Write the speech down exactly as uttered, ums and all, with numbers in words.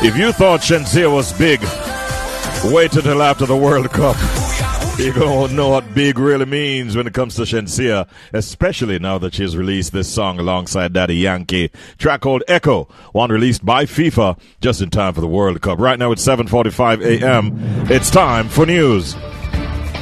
If you thought Shenseea was big, wait until after the World Cup. You're going to know what big really means when it comes to Shenseea, especially now that she's released this song alongside Daddy Yankee. Track called Echo, one released by FIFA just in time for the World Cup. Right now it's seven forty-five a.m. It's time for news.